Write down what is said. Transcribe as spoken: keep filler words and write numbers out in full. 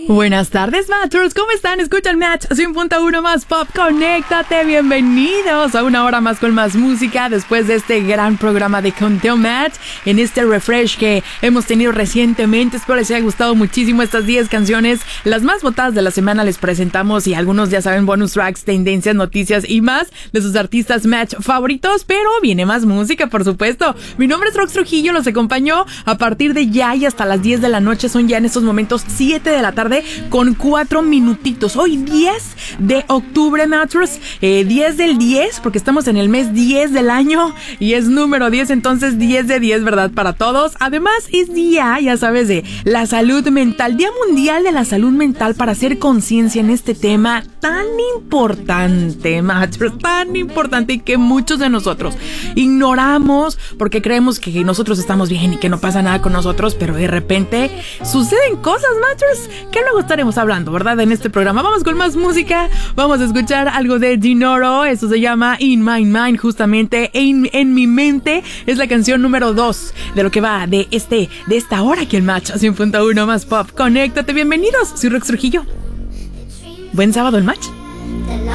Buenas tardes, Matchers, ¿cómo están? Escuchan Match cien punto uno más Pop, conéctate, bienvenidos a una hora más con más música después de este gran programa de Conteo Match, en este refresh que hemos tenido recientemente. Espero les haya gustado muchísimo estas diez canciones, las más votadas de la semana les presentamos, y algunos ya saben, bonus tracks, tendencias, noticias y más de sus artistas Match favoritos, pero viene más música, por supuesto. Mi nombre es Rox Trujillo, los acompaño a partir de ya y hasta las diez de la noche. Son ya en estos momentos siete de la tarde con cuatro minutitos. Hoy diez de octubre, Matchers, eh, diez del diez, porque estamos en el mes diez del año y es número diez, entonces diez de diez, ¿verdad? Para todos. Además es día, ya sabes, de la salud mental, Día Mundial de la Salud Mental, para hacer conciencia en este tema tan importante, Matchers, tan importante, y que muchos de nosotros ignoramos porque creemos que nosotros estamos bien y que no pasa nada con nosotros, pero de repente suceden cosas, Matchers, que luego estaremos hablando, ¿verdad? En este programa. Vamos con más música. Vamos a escuchar algo de Dinoro. Eso se llama In My Mind, justamente. En, en mi mente es la canción número dos de lo que va de este, de esta hora aquí en Match cien punto uno más Pop. Conéctate, bienvenidos. Soy Rox Trujillo. Buen sábado el Match.